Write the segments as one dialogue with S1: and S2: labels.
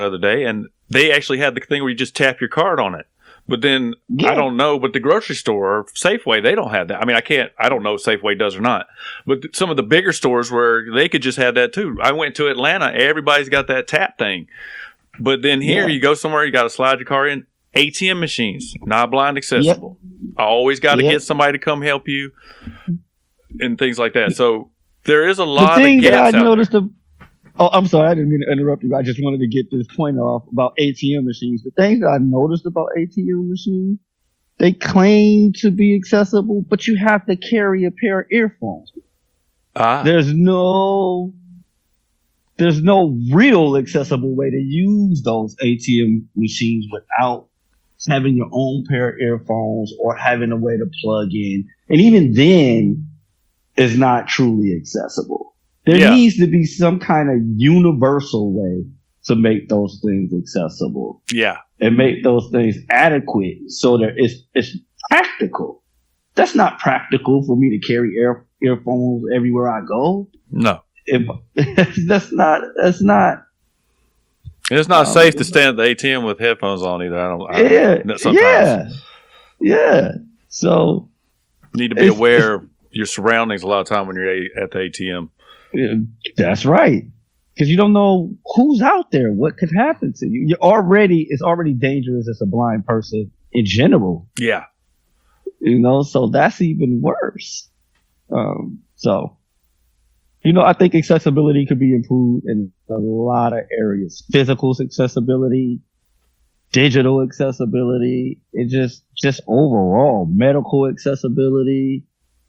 S1: the other day, and they actually had the thing where you just tap your card on it. But then I don't know, but the grocery store or Safeway, they don't have that. I mean, I don't know if Safeway does or not. But some of the bigger stores where they could just have that too. I went to Atlanta, everybody's got that tap thing. But then here you go somewhere, you got to slide your car in. ATM machines, not blind accessible. I always got to get somebody to come help you and things like that. So there is a lot of gaps
S2: that I noticed. Oh, I'm sorry, I didn't mean to interrupt you. I just wanted to get this point off about ATM machines. The things that I noticed about ATM machines, they claim to be accessible, but you have to carry a pair of earphones. There's no real accessible way to use those ATM machines without having your own pair of earphones or having a way to plug in. And even then, it's not truly accessible. There needs to be some kind of universal way to make those things accessible.
S1: Yeah.
S2: And make those things adequate so that it's practical. That's not practical for me to carry earphones everywhere I go.
S1: No.
S2: That's not.
S1: It's not safe to stand at the ATM with headphones on either.
S2: Yeah. So
S1: you need to be aware of your surroundings a lot of time when you're at the ATM.
S2: That's right. Because you don't know who's out there, what could happen to you. It's already dangerous as a blind person in general.
S1: Yeah.
S2: So that's even worse. I think accessibility could be improved in a lot of areas. Physical accessibility, digital accessibility, and just overall medical accessibility.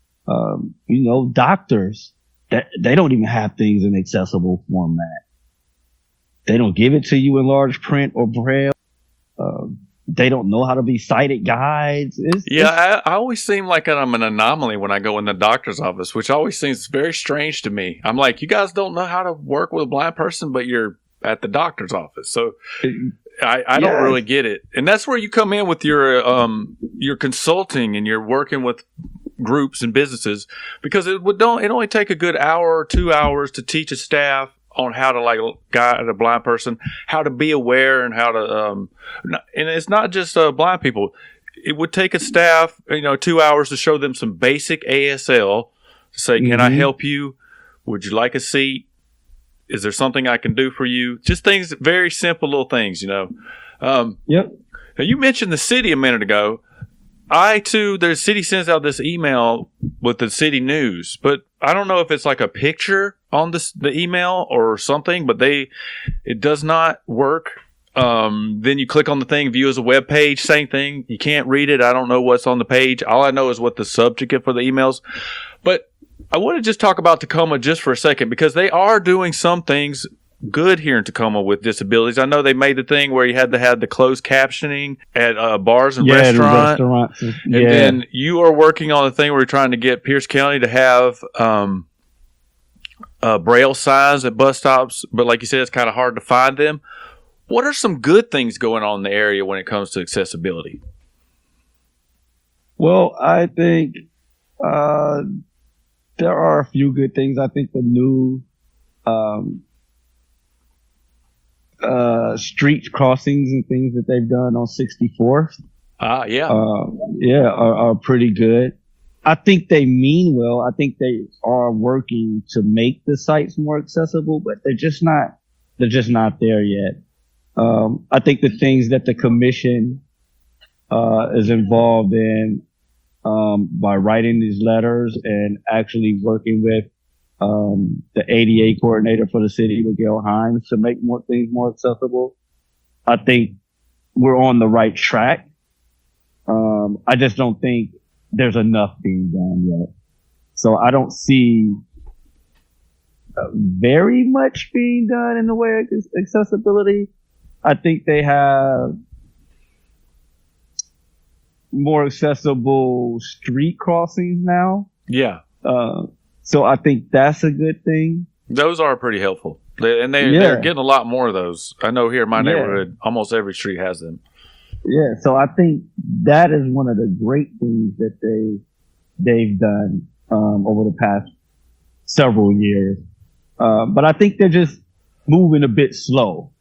S2: Doctors, they don't even have things in accessible format. They don't give it to you in large print or braille. They don't know how to be sighted guides.
S1: I always seem like I'm an anomaly when I go in the doctor's office, which always seems very strange to me. I'm like, you guys don't know how to work with a blind person, but you're at the doctor's office. So I don't really get it. And that's where you come in with your consulting and you're working with groups and businesses, because it only take a good hour or 2 hours to teach a staff on how to guide a blind person, how to be aware, and how to and it's not just blind people. It would take a staff 2 hours to show them some basic ASL, to say, can I help you? Would you like a seat? Is there something I can do for you? Just things, very simple little things, Yep. Now you mentioned the city a minute ago. The city sends out this email with the city news, but I don't know if it's like a picture on the email or something, but it does not work. Then you click on the thing, view as a web page, same thing. You can't read it. I don't know what's on the page. All I know is what the subject is for the emails. But I want to just talk about Tacoma just for a second, because they are doing some things good here in Tacoma with disabilities. I know they made the thing where you had to have the closed captioning at bars and restaurants. And then you are working on a thing where you're trying to get Pierce County to have braille signs at bus stops, but like you said, it's kind of hard to find them. What are some good things going on in the area when it comes to accessibility?
S2: Well, I think there are a few good things. I think the new street crossings and things that they've done on 64th. Are pretty good. I think they mean well. I think they are working to make the sites more accessible, but they're just not there yet. I think the things that the commission is involved in by writing these letters and actually working with the ADA coordinator for the city, Miguel Hines, to make things more accessible. I think we're on the right track. I just don't think there's enough being done yet. So I don't see very much being done in the way of accessibility. I think they have more accessible street crossings now.
S1: Yeah.
S2: So I think that's a good thing.
S1: Those are pretty helpful. They're getting a lot more of those. I know here in my neighborhood, almost every street has them.
S2: Yeah, so I think that is one of the great things that they've done over the past several years. But I think they're just moving a bit slow.